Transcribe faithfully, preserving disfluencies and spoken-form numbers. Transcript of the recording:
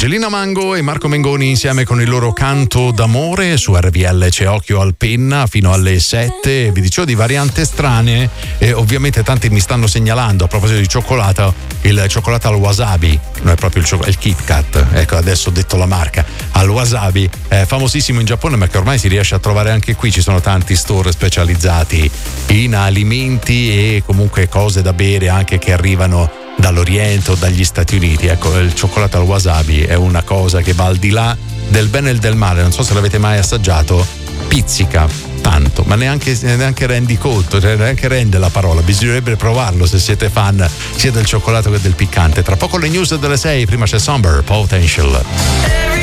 Angelina Mango e Marco Mengoni insieme con il loro canto d'amore su R V L. C'è Occhio al Penna fino alle sette. Vi dicevo di variante strane e ovviamente tanti mi stanno segnalando a proposito di cioccolato, il cioccolato al wasabi, non è proprio il cioccolato, è il Kit Kat, ecco adesso ho detto la marca, al wasabi, è famosissimo in Giappone ma che ormai si riesce a trovare anche qui. Ci sono tanti store specializzati in alimenti e comunque cose da bere anche che arrivano dall'Oriente o dagli Stati Uniti. Ecco, il cioccolato al wasabi è una cosa che va al di là del bene e del male. Non so se l'avete mai assaggiato, pizzica tanto, ma neanche, neanche rendi conto, neanche rende la parola. Bisognerebbe provarlo se siete fan sia del cioccolato che del piccante. Tra poco le news delle sei, prima c'è Somber Potential.